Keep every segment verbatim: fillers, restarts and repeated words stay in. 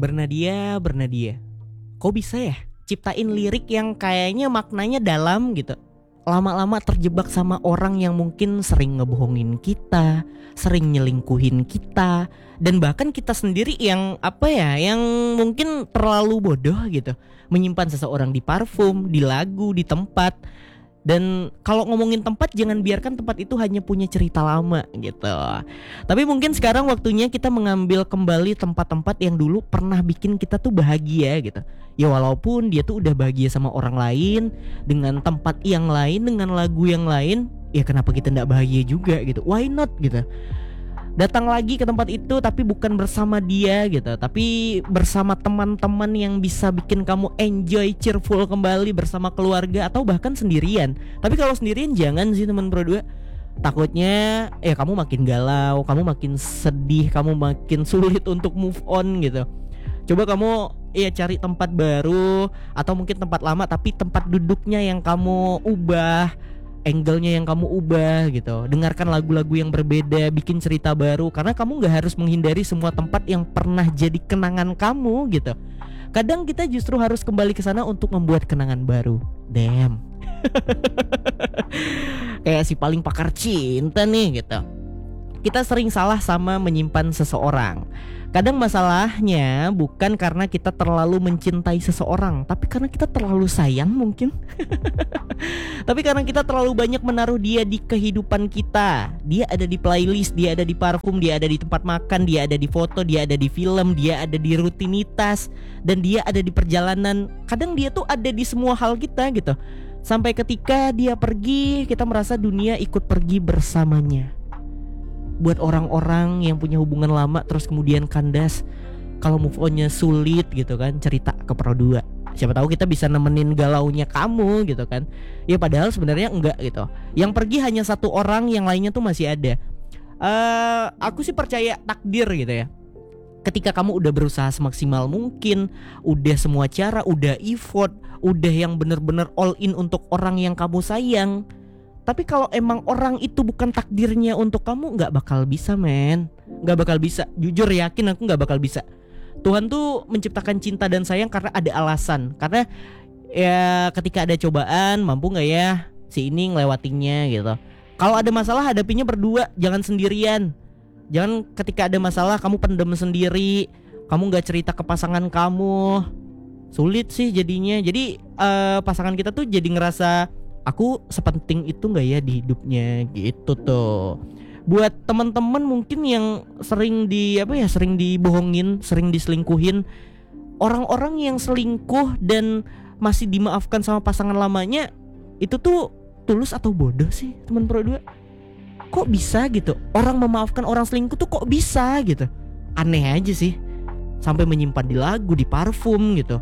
Bernadia, Bernadia, kok bisa ya ciptain lirik yang kayaknya maknanya dalam gitu, lama-lama terjebak sama orang yang mungkin sering ngebohongin kita, sering nyelingkuhin kita, dan bahkan kita sendiri yang apa ya, yang mungkin terlalu bodoh gitu, menyimpan seseorang di parfum, di lagu, di tempat. Dan kalau ngomongin tempat, jangan biarkan tempat itu hanya punya cerita lama gitu. Tapi mungkin sekarang waktunya kita mengambil kembali tempat-tempat yang dulu pernah bikin kita tuh bahagia gitu. Ya walaupun dia tuh udah bahagia sama orang lain, dengan tempat yang lain, dengan lagu yang lain, ya kenapa kita gak bahagia juga gitu. Why not gitu. Datang lagi ke tempat itu tapi bukan bersama dia gitu, tapi bersama teman-teman yang bisa bikin kamu enjoy, cheerful kembali, bersama keluarga atau bahkan sendirian. Tapi kalau sendirian jangan sih teman berdua. Takutnya ya kamu makin galau, kamu makin sedih, kamu makin sulit untuk move on gitu. Coba kamu ya cari tempat baru, atau mungkin tempat lama tapi tempat duduknya yang kamu ubah, angle-nya yang kamu ubah gitu. Dengarkan lagu-lagu yang berbeda, bikin cerita baru. Karena kamu gak harus menghindari semua tempat yang pernah jadi kenangan kamu gitu. Kadang kita justru harus kembali ke sana untuk membuat kenangan baru. Damn. Kayak si paling pakar cinta nih gitu. Kita sering salah sama menyimpan seseorang. Kadang masalahnya bukan karena kita terlalu mencintai seseorang, tapi karena kita terlalu sayang mungkin. Tapi karena kita terlalu banyak menaruh dia di kehidupan kita. Dia ada di playlist, dia ada di parfum, dia ada di tempat makan, dia ada di foto, dia ada di film, dia ada di rutinitas, dan dia ada di perjalanan. Kadang dia tuh ada di semua hal kita gitu. Sampai ketika dia pergi, kita merasa dunia ikut pergi bersamanya. Buat orang-orang yang punya hubungan lama terus kemudian kandas, kalau move onnya sulit gitu kan, cerita ke Pro dua. Siapa tahu kita bisa nemenin galaunya kamu gitu kan. Ya padahal sebenarnya enggak gitu. Yang pergi hanya satu orang, yang lainnya tuh masih ada. uh, Aku sih percaya takdir gitu ya. Ketika kamu udah berusaha semaksimal mungkin, udah semua cara, udah effort, udah yang bener-bener all in untuk orang yang kamu sayang, tapi kalau emang orang itu bukan takdirnya untuk kamu, gak bakal bisa men. Gak bakal bisa. Jujur yakin aku gak bakal bisa. Tuhan tuh menciptakan cinta dan sayang karena ada alasan. Karena ya ketika ada cobaan, mampu gak ya si ini ngelewatinya gitu. Kalau ada masalah hadapinya berdua, jangan sendirian. Jangan ketika ada masalah kamu pendem sendiri, kamu gak cerita ke pasangan kamu. Sulit sih jadinya. Jadi uh, pasangan kita tuh jadi ngerasa, aku sepenting itu gak ya di hidupnya gitu tuh. Buat teman-teman mungkin yang sering di apa ya, sering dibohongin, sering diselingkuhin, orang-orang yang selingkuh dan masih dimaafkan sama pasangan lamanya, itu tuh tulus atau bodoh sih teman Pro dua? Kok bisa gitu? Orang memaafkan orang selingkuh tuh kok bisa gitu? Aneh aja sih. Sampai menyimpan di lagu, di parfum gitu.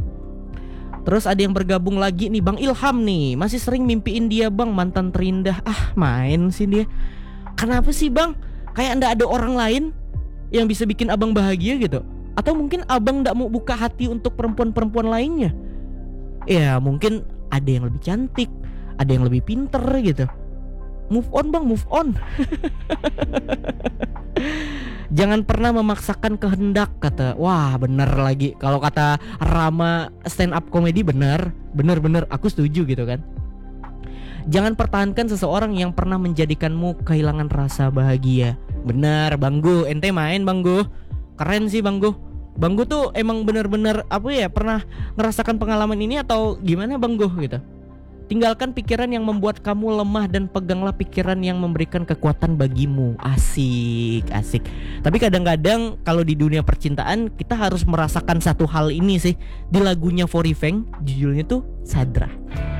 Terus ada yang bergabung lagi nih, Bang Ilham nih. Masih sering mimpiin dia bang, mantan terindah. Ah main sih dia. Kenapa sih bang? Kayak nggak ada orang lain yang bisa bikin abang bahagia gitu? Atau mungkin abang nggak mau buka hati untuk perempuan-perempuan lainnya? Ya mungkin ada yang lebih cantik, ada yang lebih pinter gitu. Move on bang, move on. Jangan pernah memaksakan kehendak, kata. Wah bener lagi. Kalau kata Rama stand up comedy, bener. Bener-bener aku setuju gitu kan. Jangan pertahankan seseorang yang pernah menjadikanmu kehilangan rasa bahagia. Bener Bang Gu, ente main Bang Gu. Keren sih Bang Gu. Bang Gu tuh emang bener-bener apa ya, pernah ngerasakan pengalaman ini atau gimana Bang Gu gitu. Tinggalkan pikiran yang membuat kamu lemah dan peganglah pikiran yang memberikan kekuatan bagimu. Asik, asik. Tapi kadang-kadang kalau di dunia percintaan kita harus merasakan satu hal ini sih. Di lagunya Forifeng, judulnya tuh Sadra.